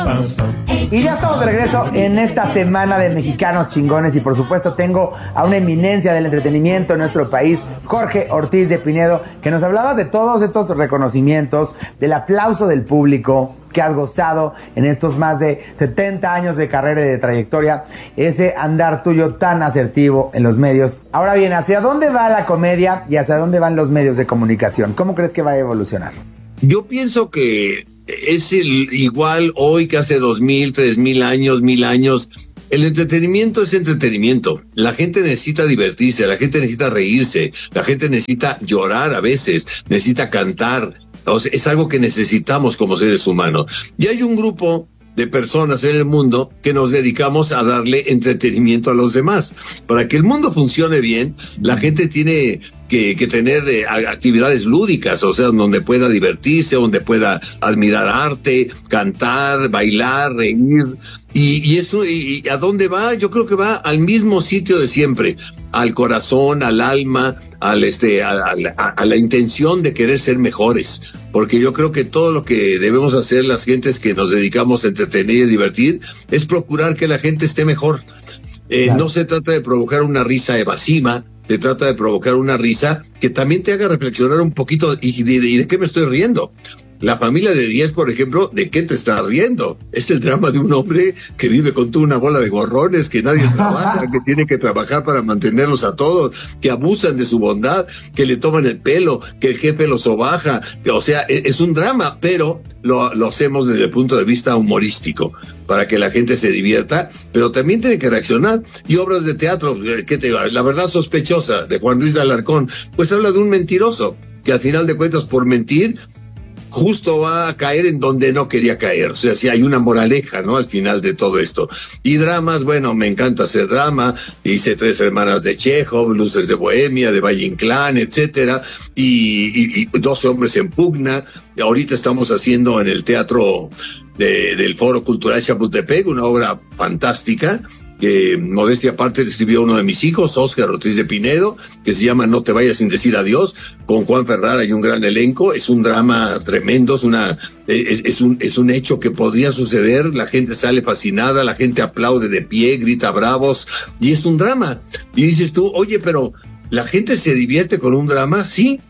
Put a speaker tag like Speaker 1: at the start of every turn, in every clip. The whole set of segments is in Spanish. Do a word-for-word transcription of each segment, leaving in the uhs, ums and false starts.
Speaker 1: Y ya estamos de regreso en esta semana de Mexicanos Chingones y por supuesto tengo a una eminencia del entretenimiento en nuestro país, Jorge Ortiz de Pinedo, que nos hablaba de todos estos reconocimientos, del aplauso del público que has gozado en estos más de setenta años de carrera y de trayectoria, ese andar tuyo tan asertivo en los medios. Ahora bien, ¿hacia dónde va la comedia y hacia dónde van los medios de comunicación? ¿Cómo crees que va a evolucionar?
Speaker 2: Yo pienso que es el, igual hoy que hace dos mil, tres mil años, mil años. El entretenimiento es entretenimiento. La gente necesita divertirse, la gente necesita reírse, la gente necesita llorar a veces, necesita cantar. O sea, es algo que necesitamos como seres humanos. Y hay un grupo de personas en el mundo que nos dedicamos a darle entretenimiento a los demás. Para que el mundo funcione bien, la gente tiene que, que tener eh, actividades lúdicas, o sea, donde pueda divertirse, donde pueda admirar arte, cantar, bailar, reír. Y, y eso, y, y ¿a dónde va? Yo creo que va al mismo sitio de siempre, al corazón, al alma, al este, a, a, a, a la intención de querer ser mejores. Porque yo creo que todo lo que debemos hacer las gentes que nos dedicamos a entretener y a divertir es procurar que la gente esté mejor. Eh, claro. No se trata de provocar una risa evasiva, se trata de provocar una risa que también te haga reflexionar un poquito y de, y de qué me estoy riendo. La familia de diez, por ejemplo, ¿de qué te está riendo? Es el drama de un hombre que vive con toda una bola de gorrones, que nadie trabaja, que tiene que trabajar para mantenerlos a todos, que abusan de su bondad, que le toman el pelo, que el jefe los sobaja. O sea, es un drama, pero lo, lo hacemos desde el punto de vista humorístico, para que la gente se divierta, pero también tiene que reaccionar. Y obras de teatro, ¿qué te digo? La verdad sospechosa, de Juan Ruiz de Alarcón, pues habla de un mentiroso, que al final de cuentas, por mentir, justo va a caer en donde no quería caer. O sea, si hay una moraleja, ¿no? Al final de todo esto. Y dramas, bueno, me encanta hacer drama. Hice Tres hermanas de Chekhov, Luces de Bohemia, de Valle Inclán, etcétera. Y, y, y doce hombres en pugna. Y ahorita estamos haciendo en el teatro de, del Foro Cultural Chapultepec una obra fantástica que, modestia aparte, escribió uno de mis hijos, Óscar Ortiz de Pinedo, que se llama No te vayas sin decir adiós, con Juan Ferrara y un gran elenco. Es un drama tremendo, es una es, es un es un hecho que podría suceder. La gente sale fascinada, la gente aplaude de pie, grita bravos, y es un drama. Y dices tú, oye, pero ¿la gente se divierte con un drama? Sí.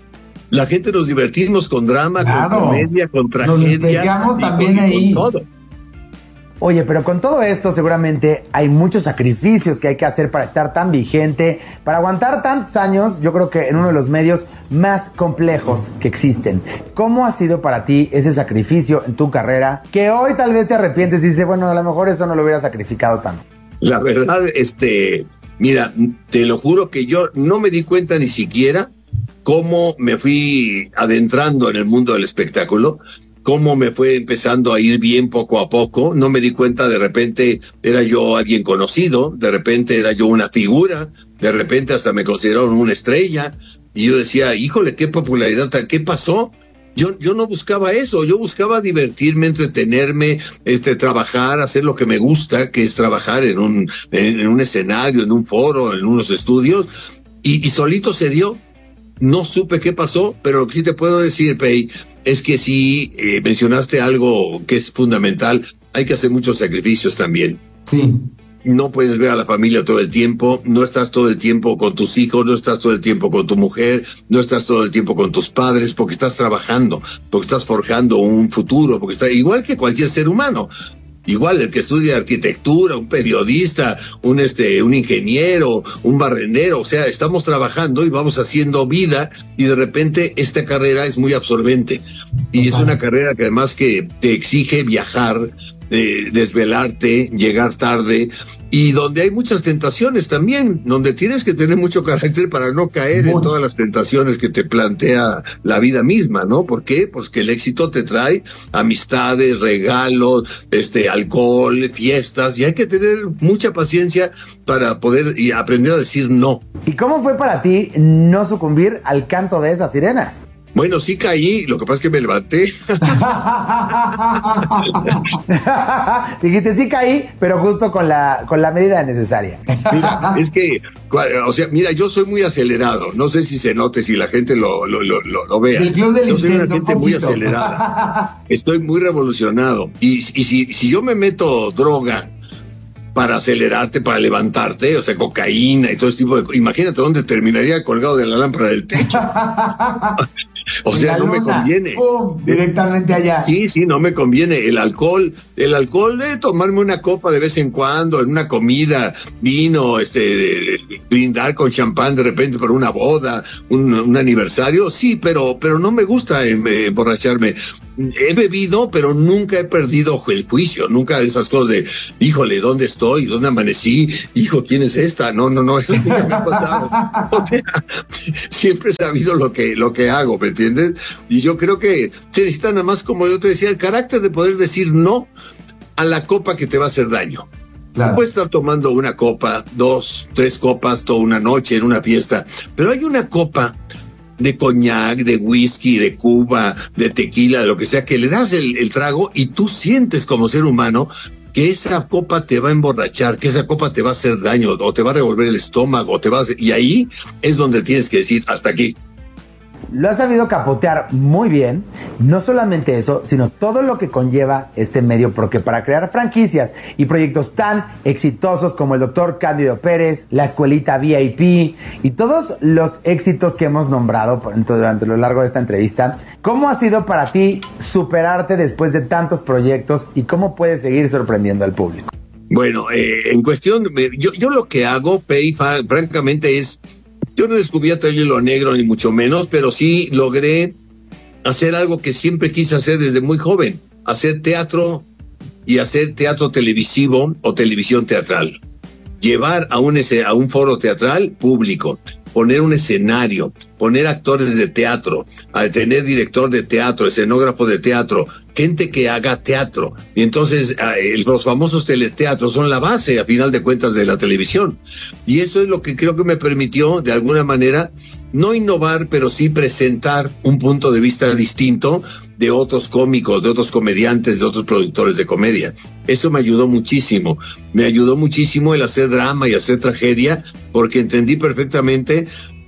Speaker 2: La gente nos divertimos con drama, claro, con comedia, con tragedia.
Speaker 1: Nos también con, ahí. Con todo. Oye, pero con todo esto seguramente hay muchos sacrificios que hay que hacer para estar tan vigente, para aguantar tantos años, yo creo que en uno de los medios más complejos que existen. ¿Cómo ha sido para ti ese sacrificio en tu carrera que hoy tal vez te arrepientes y dices, bueno, a lo mejor eso no lo hubiera sacrificado tanto?
Speaker 2: La verdad, este, mira, te lo juro que yo no me di cuenta ni siquiera cómo me fui adentrando en el mundo del espectáculo, cómo me fue empezando a ir bien poco a poco. No me di cuenta, de repente era yo alguien conocido, de repente era yo una figura, de repente hasta me consideraron una estrella, y yo decía, híjole, qué popularidad, ¿qué pasó? Yo, yo no buscaba eso, yo buscaba divertirme, entretenerme, este, trabajar, hacer lo que me gusta, que es trabajar en un, en, en un escenario, en un foro, en unos estudios, y, y solito se dio. No supe qué pasó, pero lo que sí te puedo decir, Pei, es que sí eh, mencionaste algo que es fundamental. Hay que hacer muchos sacrificios también.
Speaker 1: Sí.
Speaker 2: No puedes ver a la familia todo el tiempo, no estás todo el tiempo con tus hijos, no estás todo el tiempo con tu mujer, no estás todo el tiempo con tus padres, porque estás trabajando, porque estás forjando un futuro, porque está igual que cualquier ser humano. Igual el que estudia arquitectura, un periodista, un este, un ingeniero, un barrendero, o sea, estamos trabajando y vamos haciendo vida, y de repente esta carrera es muy absorbente. Y es una carrera que además que te exige viajar, eh, desvelarte, llegar tarde, y donde hay muchas tentaciones también, donde tienes que tener mucho carácter para no caer Mucho. en todas las tentaciones que te plantea la vida misma, ¿no? ¿Por qué? Pues que el éxito te trae amistades, regalos, este, alcohol, fiestas, y hay que tener mucha paciencia para poder y aprender a decir no.
Speaker 1: ¿Y cómo fue para ti no sucumbir al canto de esas sirenas?
Speaker 2: Bueno, sí caí, lo que pasa es que me levanté.
Speaker 1: Dijiste, sí caí, pero justo con la, con la medida necesaria.
Speaker 2: Mira, es que, o sea, mira, yo soy muy acelerado. No sé si se note, si la gente lo, lo, lo, lo vea.
Speaker 3: El club del
Speaker 2: yo soy una
Speaker 3: intenso,
Speaker 2: gente muy acelerada. Estoy muy revolucionado. Y, y si, si yo me meto droga para acelerarte, para levantarte, o sea, cocaína y todo ese tipo de cosas, imagínate dónde terminaría colgado de la lámpara del techo. O sea, no me conviene.
Speaker 3: ¡Pum! Directamente allá.
Speaker 2: Sí, sí, no me conviene. El alcohol, el alcohol de tomarme una copa de vez en cuando, en una comida, vino, este, brindar con champán de repente por una boda, un, un aniversario, sí, pero, pero no me gusta eh, emborracharme. He bebido, pero nunca he perdido el juicio, nunca esas cosas de, híjole, ¿dónde estoy? ¿Dónde amanecí? Hijo, ¿quién es esta? No, no, no, eso nunca me ha pasado. O sea, siempre he sabido lo que, lo que hago, ¿me entiendes? Y yo creo que se necesita nada más, como yo te decía, el carácter de poder decir no a la copa que te va a hacer daño. Claro. Puedes estar tomando una copa, dos, tres copas toda una noche en una fiesta, pero hay una copa de coñac, de whisky, de Cuba, de tequila, de lo que sea, que le das el, el trago y tú sientes como ser humano que esa copa te va a emborrachar, que esa copa te va a hacer daño, o te va a revolver el estómago, o te va a hacer, y ahí es donde tienes que decir, hasta aquí.
Speaker 1: Lo has sabido capotear muy bien, no solamente eso, sino todo lo que conlleva este medio, porque para crear franquicias y proyectos tan exitosos como el doctor Cándido Pérez, la escuelita V I P y todos los éxitos que hemos nombrado durante lo largo de esta entrevista, ¿cómo ha sido para ti superarte después de tantos proyectos y cómo puedes seguir sorprendiendo al público?
Speaker 2: Bueno, eh, en cuestión, yo, yo lo que hago, Pei, francamente es... Yo no he descubierto el hilo negro, ni mucho menos, pero sí logré hacer algo que siempre quise hacer desde muy joven, hacer teatro y hacer teatro televisivo o televisión teatral. Llevar a un, a un foro teatral público, poner un escenario, poner actores de teatro, a tener director de teatro, escenógrafo de teatro, gente que haga teatro. Y entonces eh, los famosos teleteatros son la base, a final de cuentas, de la televisión. Y eso es lo que creo que me permitió, de alguna manera, no innovar, pero sí presentar un punto de vista distinto de otros cómicos, de otros comediantes, de otros productores de comedia. Eso me ayudó muchísimo. Me ayudó muchísimo el hacer drama y hacer tragedia, porque entendí perfectamente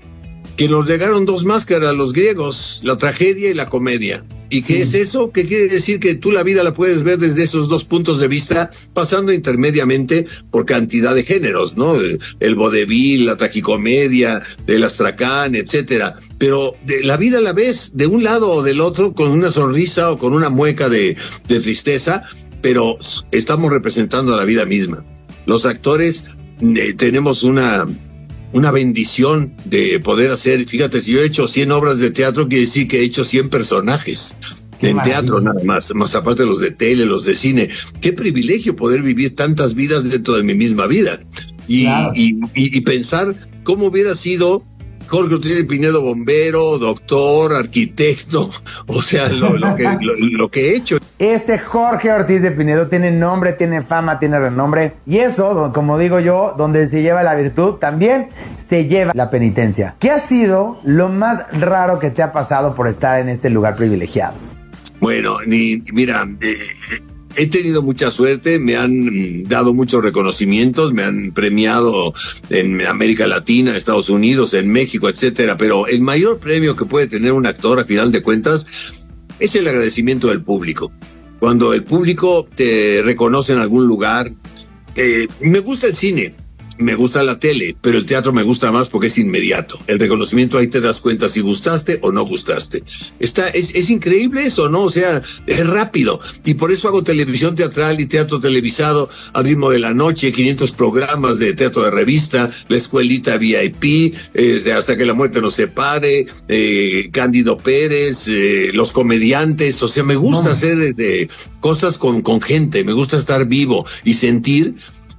Speaker 2: que nos llegaron dos máscaras los griegos, la tragedia y la comedia. ¿Y qué sí. es eso? ¿Qué quiere decir? Que tú la vida la puedes ver desde esos dos puntos de vista, pasando intermediamente por cantidad de géneros, ¿no? El vodevil, la tragicomedia, el astracán, etcétera. Pero de, la vida la ves de un lado o del otro, con una sonrisa o con una mueca de, de tristeza, pero estamos representando a la vida misma. Los actores eh, tenemos una... una bendición de poder hacer, fíjate, si yo he hecho cien obras de teatro, quiere decir que he hecho cien personajes en teatro nada más, más aparte de los de tele, los de cine. Qué privilegio poder vivir tantas vidas dentro de mi misma vida. Y, claro. y, y, y pensar cómo hubiera sido Jorge Ortiz de Pinedo, bombero, doctor, arquitecto, o sea, lo, lo, que, lo, lo que he hecho.
Speaker 1: Este Jorge Ortiz de Pinedo tiene nombre, tiene fama, tiene renombre, y eso, como digo yo, donde se lleva la virtud, también se lleva la penitencia. ¿Qué ha sido lo más raro que te ha pasado por estar en este lugar privilegiado?
Speaker 2: Bueno, ni, mira... Eh, He tenido mucha suerte, me han dado muchos reconocimientos, me han premiado en América Latina, Estados Unidos, en México, etcétera, pero el mayor premio que puede tener un actor, a final de cuentas, es el agradecimiento del público. Cuando el público te reconoce en algún lugar, eh, me gusta el cine, me gusta la tele, pero el teatro me gusta más porque es inmediato. El reconocimiento, ahí te das cuenta si gustaste o no gustaste. Está, es, es increíble eso, ¿no? O sea, es rápido. Y por eso hago televisión teatral y teatro televisado al ritmo de la noche, quinientos programas de teatro de revista, la escuelita V I P, eh, hasta que la muerte nos separe, eh, Cándido Pérez, eh, los comediantes. O sea, me gusta no. hacer eh, cosas con, con gente, me gusta estar vivo y sentir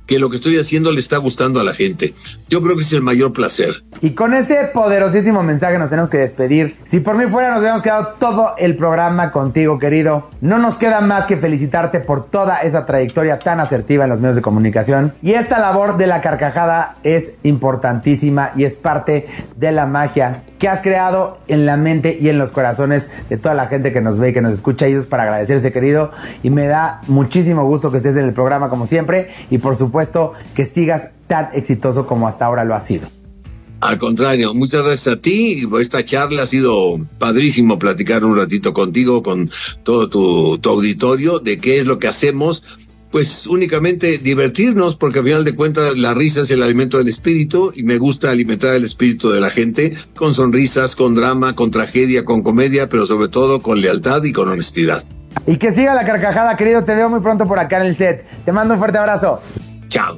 Speaker 2: que lo que estoy haciendo le está gustando a la gente. Yo creo que es el mayor placer.
Speaker 1: Y con ese poderosísimo mensaje nos tenemos que despedir. Si por mí fuera, nos hubiéramos quedado todo el programa contigo, querido. No nos queda más que felicitarte por toda esa trayectoria tan asertiva en los medios de comunicación. Y esta labor de la carcajada es importantísima y es parte de la magia que has creado en la mente y en los corazones de toda la gente que nos ve y que nos escucha. Y eso es para agradecerse, querido. Y me da muchísimo gusto que estés en el programa como siempre. Y por supuesto que sigas tan exitoso como hasta ahora lo has sido.
Speaker 2: Al contrario, muchas gracias a ti. Esta charla ha sido padrísimo platicar un ratito contigo, con todo tu, tu auditorio, de qué es lo que hacemos. Pues únicamente divertirnos, porque al final de cuentas la risa es el alimento del espíritu y me gusta alimentar el espíritu de la gente con sonrisas, con drama, con tragedia, con comedia, pero sobre todo con lealtad y con honestidad.
Speaker 1: Y que siga la carcajada, querido. Te veo muy pronto por acá en el set. Te mando un fuerte abrazo.
Speaker 2: Chao.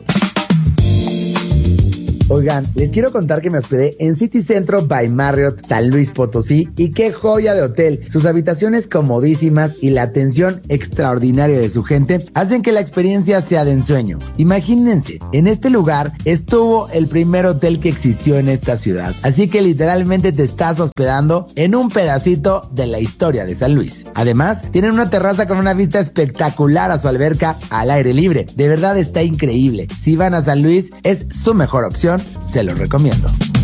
Speaker 1: Oigan, les quiero contar que me hospedé en City Centro by Marriott San Luis Potosí y qué joya de hotel. Sus habitaciones comodísimas y la atención extraordinaria de su gente hacen que la experiencia sea de ensueño. Imagínense, en este lugar estuvo el primer hotel que existió en esta ciudad, así que literalmente te estás hospedando en un pedacito de la historia de San Luis. Además, tienen una terraza con una vista espectacular a su alberca al aire libre. De verdad está increíble. Si van a San Luis, es su mejor opción. Se los recomiendo.